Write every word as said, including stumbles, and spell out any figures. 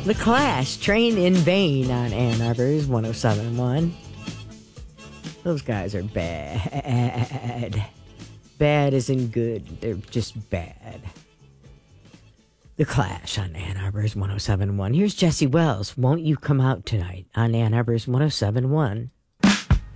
The Clash, Train in Vain on Ann Arbor's one oh seven point one. Those guys are bad. Bad isn't good. They're just bad. The Clash on Ann Arbor's one oh seven point one. Here's Jesse Wells. Won't You Come Out Tonight on Ann Arbor's one oh seven point one.